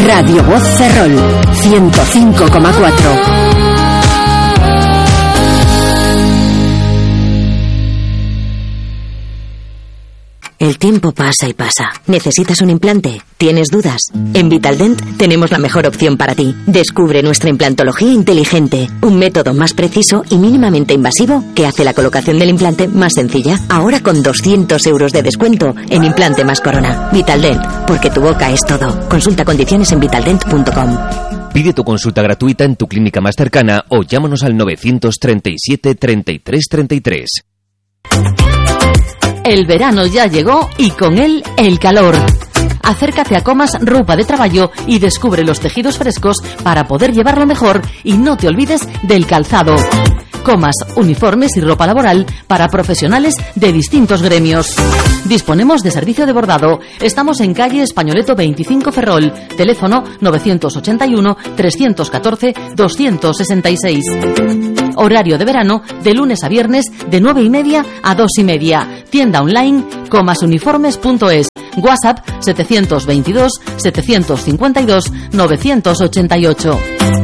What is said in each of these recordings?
Radio Voz Ferrol 105,4. El tiempo pasa y pasa. ¿Necesitas un implante? ¿Tienes dudas? En Vitaldent tenemos la mejor opción para ti. Descubre nuestra implantología inteligente, un método más preciso y mínimamente invasivo que hace la colocación del implante más sencilla. Ahora con 200 euros de descuento en Implante más Corona. Vitaldent, porque tu boca es todo. Consulta condiciones en vitaldent.com. Pide tu consulta gratuita en tu clínica más cercana o llámanos al 937 33 33. El verano ya llegó y con él el calor. Acércate a Comas Ropa de Traballo y descubre los tejidos frescos para poder llevarlo mejor y no te olvides del calzado. Comas, uniformes y ropa laboral para profesionales de distintos gremios. Disponemos de servicio de bordado. Estamos en calle Españoleto 25 Ferrol. Teléfono 981 314 266. Horario de verano de lunes a viernes de 9:30 a 2:30. Tienda online comasuniformes.es. WhatsApp 722 752 988.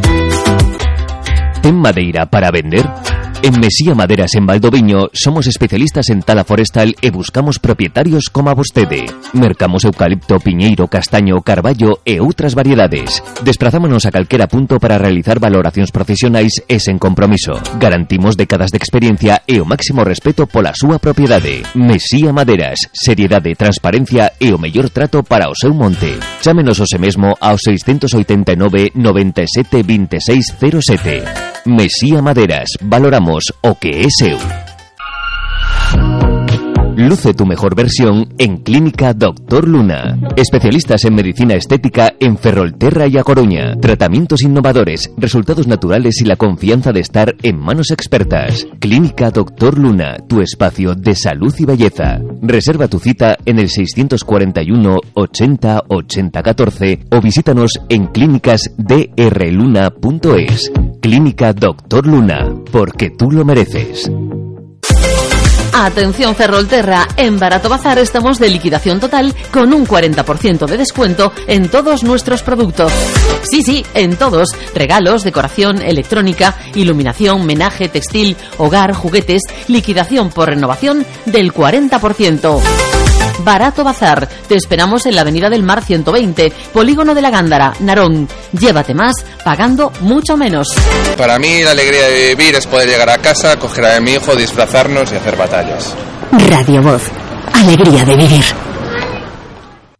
¿Ten madeira para vender? En Mesía Maderas en Valdoviño somos especialistas en tala forestal e buscamos propietarios como a vostede. Mercamos eucalipto, piñeiro, castaño, carballo e outras variedades. Desprazámonos a calquera punto para realizar valoracións profesionais e sen compromiso. Garantimos décadas de experiencia e o máximo respeto pola súa propiedade. Mesía Maderas, seriedade, transparencia e o mellor trato para o seu monte. Chámenos hoxe mesmo ao 689 97 26 07. Mesía Maderas, valoramos o que é seu. Luce tu mejor versión en Clínica Doctor Luna. Especialistas en medicina estética en Ferrolterra y A Coruña. Tratamientos innovadores, resultados naturales y la confianza de estar en manos expertas. Clínica Doctor Luna, tu espacio de salud y belleza. Reserva tu cita en el 641 80 80 14 o visítanos en clínicasdrluna.es. Clínica Doctor Luna, porque tú lo mereces. Atención Ferrolterra, en Barato Bazar estamos de liquidación total con un 40% de descuento en todos nuestros productos. Sí, en todos. Regalos, decoración, electrónica, iluminación, menaje, textil, hogar, juguetes, liquidación por renovación del 40%. Barato Bazar, te esperamos en la Avenida del Mar 120, Polígono de la Gándara, Narón. Llévate más, pagando mucho menos. Para mí la alegría de vivir es poder llegar a casa, coger a mi hijo, disfrazarnos y hacer batallas. Radio Voz, alegría de vivir.